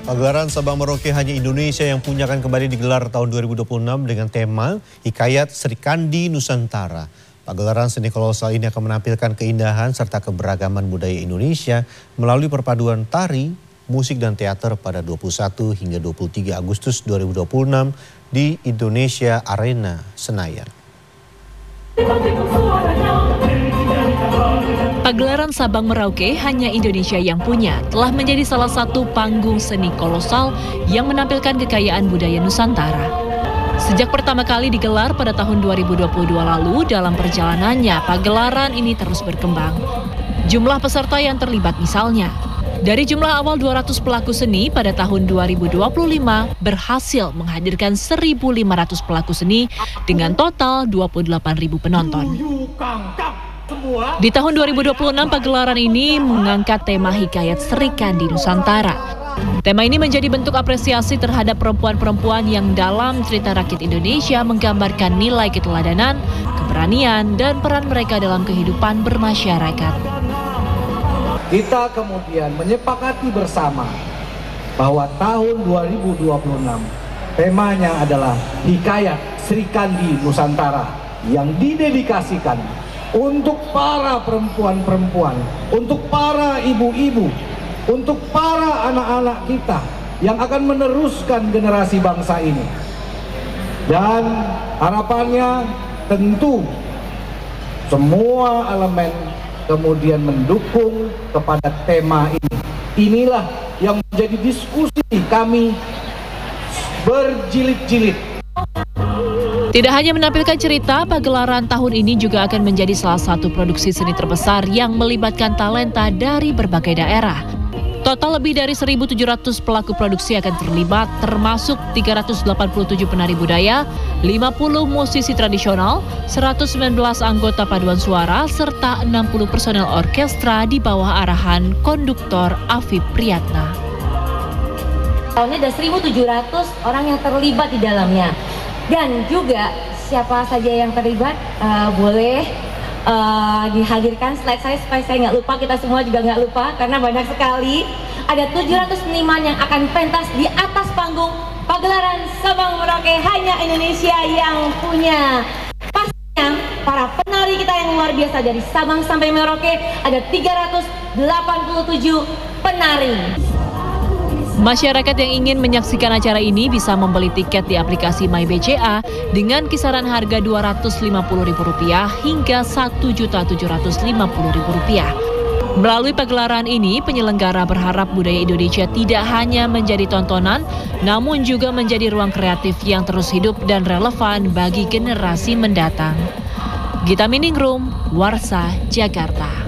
Pagelaran Sabang Merauke Hanya Indonesia yang punya akan kembali digelar tahun 2026 dengan tema Hikayat Sri Kandi Nusantara. Pagelaran seni kolosal ini akan menampilkan keindahan serta keberagaman budaya Indonesia melalui perpaduan tari, musik dan teater pada 21 hingga 23 Agustus 2026 di Indonesia Arena, Senayan. Pagelaran Sabang Merauke Hanya Indonesia yang punya telah menjadi salah satu panggung seni kolosal yang menampilkan kekayaan budaya Nusantara. Sejak pertama kali digelar pada tahun 2022 lalu, dalam perjalanannya pagelaran ini terus berkembang. Jumlah peserta yang terlibat misalnya, dari jumlah awal 200 pelaku seni pada tahun 2025 berhasil menghadirkan 1.500 pelaku seni dengan total 28.000 penonton. Di tahun 2026 pagelaran ini mengangkat tema Hikayat Sri Kandi Nusantara. Tema ini menjadi bentuk apresiasi terhadap perempuan-perempuan yang dalam cerita rakyat Indonesia menggambarkan nilai keteladanan, keberanian, dan peran mereka dalam kehidupan bermasyarakat. Kita kemudian menyepakati bersama bahwa tahun 2026 temanya adalah Hikayat Sri Kandi Nusantara yang didedikasikan untuk para perempuan-perempuan, untuk para ibu-ibu, untuk para anak-anak kita yang akan meneruskan generasi bangsa ini. Dan harapannya tentu semua elemen kemudian mendukung kepada tema ini. Inilah yang menjadi diskusi kami berjilid-jilid. Tidak hanya menampilkan cerita, pagelaran tahun ini juga akan menjadi salah satu produksi seni terbesar yang melibatkan talenta dari berbagai daerah. Total lebih dari 1.700 pelaku produksi akan terlibat, termasuk 387 penari budaya, 50 musisi tradisional, 119 anggota paduan suara, serta 60 personel orkestra di bawah arahan konduktor Afif Priyatna. Tahunnya ada 1.700 orang yang terlibat di dalamnya. Dan juga siapa saja yang terlibat boleh dihadirkan slide saya supaya saya nggak lupa, kita semua juga nggak lupa karena banyak sekali. Ada 700 seniman yang akan pentas di atas panggung Pagelaran Sabang Merauke Hanya Indonesia yang punya. Pastinya para penari kita yang luar biasa dari Sabang sampai Merauke, ada 387 penari. Masyarakat yang ingin menyaksikan acara ini bisa membeli tiket di aplikasi MyBCA dengan kisaran harga Rp250.000 hingga Rp1.750.000. Melalui pagelaran ini, penyelenggara berharap budaya Indonesia tidak hanya menjadi tontonan, namun juga menjadi ruang kreatif yang terus hidup dan relevan bagi generasi mendatang. Gita Miningrum, Warsa, Jakarta.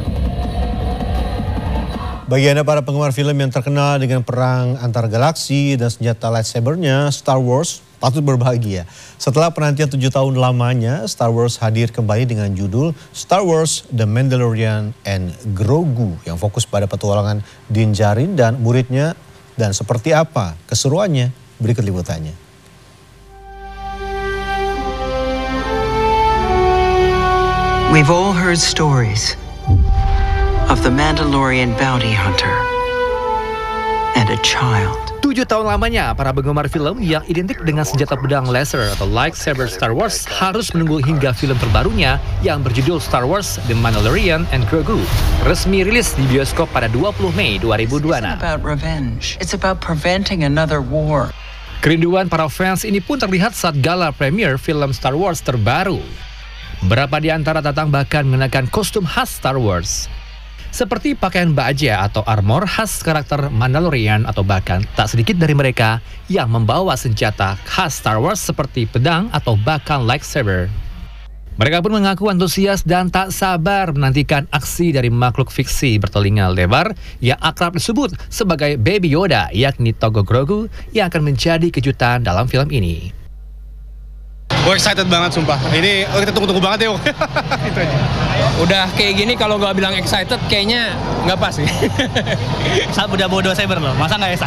Bagi Anda para penggemar film yang terkenal dengan perang antar galaksi dan senjata lightsaber-nya, Star Wars patut berbahagia. Setelah penantian 7 tahun lamanya, Star Wars hadir kembali dengan judul Star Wars The Mandalorian and Grogu yang fokus pada petualangan Din Djarin dan muridnya. Dan seperti apa keseruannya? Berikut liputannya. We've all heard stories of the Mandalorian bounty hunter and a child. 7 tahun lamanya, para penggemar film yang identik dengan senjata pedang laser atau lightsaber Star Wars harus menunggu hingga film terbarunya yang berjudul Star Wars The Mandalorian and Grogu resmi rilis di bioskop pada 20 Mei 2026. It's about revenge. It's about preventing another war. Kerinduan para fans ini pun terlihat saat gala premier film Star Wars terbaru. Beberapa di antara datang bahkan mengenakan kostum khas Star Wars, seperti pakaian baja atau armor khas karakter Mandalorian, atau bahkan tak sedikit dari mereka yang membawa senjata khas Star Wars seperti pedang atau bahkan lightsaber. Mereka pun mengaku antusias dan tak sabar menantikan aksi dari makhluk fiksi bertelinga lebar yang akrab disebut sebagai Baby Yoda, yakni Togo Grogu, yang akan menjadi kejutan dalam film ini. Gue excited banget sumpah. Ini kita tunggu-tunggu banget ya. Itu aja. Udah kayak gini kalau nggak bilang excited kayaknya nggak pas sih. Saat udah bawa 2 saber loh, masa nggak excited?